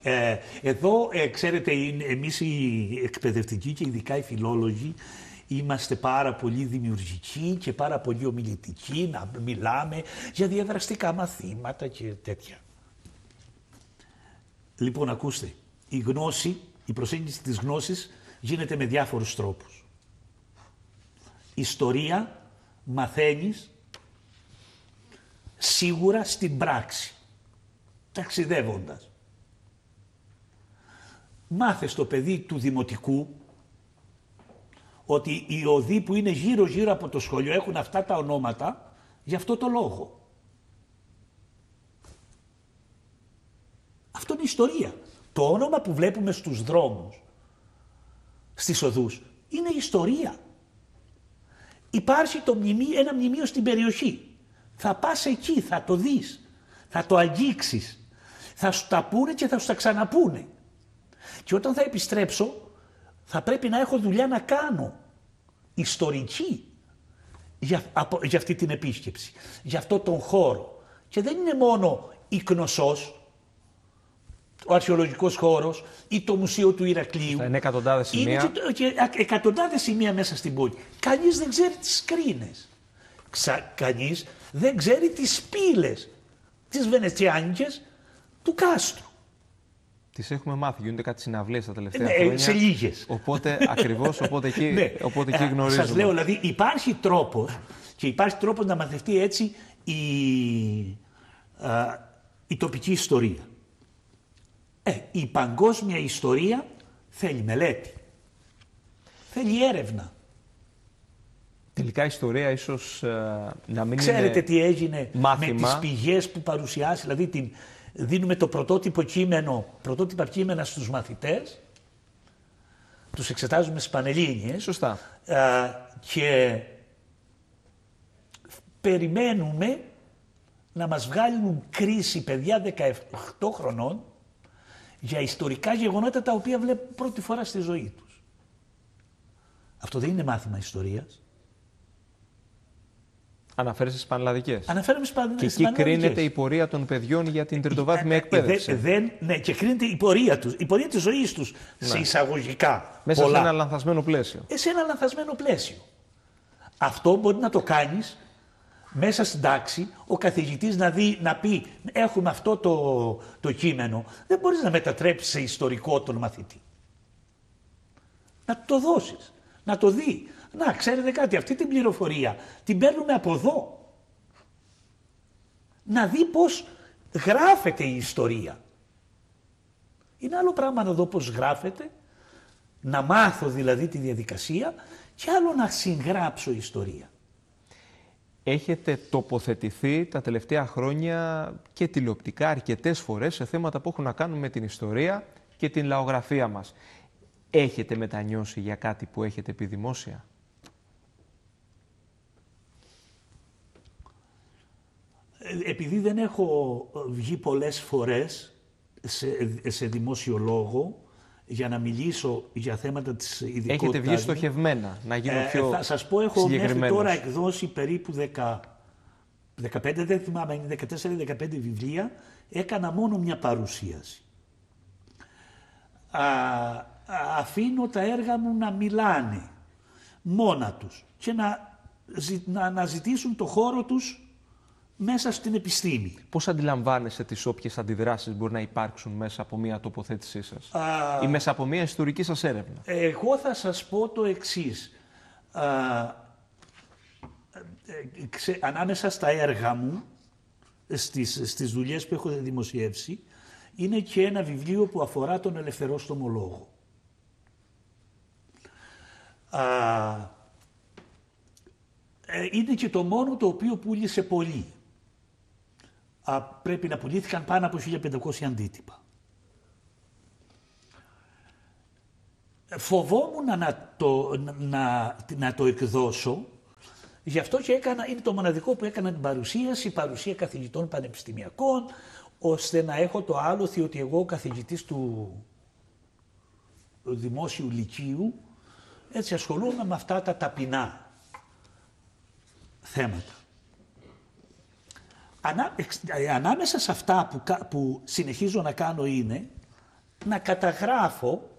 Εδώ, ξέρετε, εμείς οι εκπαιδευτικοί και ειδικά οι φιλόλογοι είμαστε πάρα πολύ δημιουργικοί και πάρα πολύ ομιλητικοί, να μιλάμε για διαδραστικά μαθήματα και τέτοια. Λοιπόν, ακούστε, η γνώση, η προσέγγιση της γνώσης γίνεται με διάφορους τρόπους. Ιστορία μαθαίνεις σίγουρα στην πράξη, ταξιδεύοντας. Μάθε στο παιδί του δημοτικού ότι οι οδοί που είναι γύρω-γύρω από το σχολείο έχουν αυτά τα ονόματα για αυτό το λόγο. Αυτό είναι ιστορία. Το όνομα που βλέπουμε στους δρόμους, στις οδούς, είναι ιστορία. Υπάρχει ένα μνημείο στην περιοχή. Θα πας εκεί, θα το δεις, θα το αγγίξεις, θα σου τα πούνε και θα σου τα ξαναπούνε. Και όταν θα επιστρέψω, θα πρέπει να έχω δουλειά να κάνω, ιστορική, για αυτή την επίσκεψη, για αυτό τον χώρο. Και δεν είναι μόνο η Κνωσσός, ο αρχαιολογικός χώρος ή το Μουσείο του Ηρακλείου. Είναι εκατοντάδες σημεία. Είναι και εκατοντάδες σημεία μέσα στην πόλη. Κανείς δεν ξέρει τις Κρίνες. Κανείς δεν ξέρει τις πύλες, τις βενετσιάνικες του κάστρου. Τις έχουμε μάθει, γίνονται κάτι συναυλίες τα τελευταία χρόνια. Σε λίγες. Οπότε ακριβώς, οπότε εκεί γνωρίζουμε. Σας λέω, δηλαδή υπάρχει τρόπος και υπάρχει τρόπος να μαθευτεί έτσι η τοπική ιστορία. Η παγκόσμια ιστορία θέλει μελέτη, θέλει έρευνα. Τελικά η ιστορία ίσως να μην Ξέρετε είναι τι έγινε μάθημα. με τις πηγές που παρουσιάσει, δηλαδή δίνουμε το πρωτότυπα κείμενα στους μαθητές, τους εξετάζουμε στις Πανελλήνιες. Σωστά. Και περιμένουμε να μας βγάλουν κρίση παιδιά 18 χρονών για ιστορικά γεγονότα τα οποία βλέπουν πρώτη φορά στη ζωή τους. Αυτό δεν είναι μάθημα ιστορίας. Αναφέρεσαι στις πανελλαδικές. Αναφέρομαι στις πανελλαδικές. Και εκεί κρίνεται η πορεία των παιδιών για την τριτοβάθμια εκπαίδευση. Ναι, και κρίνεται η πορεία τους, η πορεία της ζωής τους, σε εισαγωγικά. Μέσα σε ένα λανθασμένο πλαίσιο. Σε ένα λανθασμένο πλαίσιο. Αυτό μπορεί να το κάνεις μέσα στην τάξη, ο καθηγητής να πει έχουμε αυτό το κείμενο. Δεν μπορείς να μετατρέψεις σε ιστορικό τον μαθητή. Να το δώσεις, να το δει. Να, ξέρετε κάτι, αυτή την πληροφορία την παίρνουμε από εδώ. Να δει πώς γράφεται η ιστορία. Είναι άλλο πράγμα να δω πώς γράφεται, να μάθω δηλαδή τη διαδικασία και άλλο να συγγράψω ιστορία. Έχετε τοποθετηθεί τα τελευταία χρόνια και τηλεοπτικά αρκετές φορές σε θέματα που έχουν να κάνουν με την ιστορία και την λαογραφία μας. Έχετε μετανιώσει για κάτι που έχετε πει δημόσια? Επειδή δεν έχω βγει πολλές φορές σε δημόσιο λόγο για να μιλήσω για θέματα της ειδικότητας. Έχετε βγει στοχευμένα, να γίνω πιο συγκεκριμένος. Θα σας πω, έχω μέχρι τώρα εκδώσει περίπου 15, δεν θυμάμαι, είναι 14-15 βιβλία. Έκανα μόνο μια παρουσίαση. Αφήνω τα έργα μου να μιλάνε μόνα τους και να αναζητήσουν το χώρο τους μέσα στην επιστήμη. Πώς αντιλαμβάνεσαι τις όποιες αντιδράσεις μπορεί να υπάρξουν μέσα από μια τοποθέτησή σας ή μέσα από μια ιστορική σας έρευνα? Εγώ θα σας πω το εξής. Ανάμεσα στα έργα μου, στις δουλειές που έχω δημοσιεύσει, είναι και ένα βιβλίο που αφορά τον ελευθερόστομο λόγο. Είναι και το μόνο το οποίο πούλησε πολύ. Πρέπει να πουλήθηκαν πάνω από 1500 αντίτυπα. Φοβόμουν να το εκδώσω, γι' αυτό και είναι το μοναδικό που έκανα την παρουσία καθηγητών πανεπιστημιακών, ώστε να έχω το άλοθη ότι εγώ καθηγητής του δημόσιου λυκείου, έτσι ασχολούμαι με αυτά τα ταπεινά θέματα. Ανάμεσα σε αυτά που συνεχίζω να κάνω είναι να καταγράφω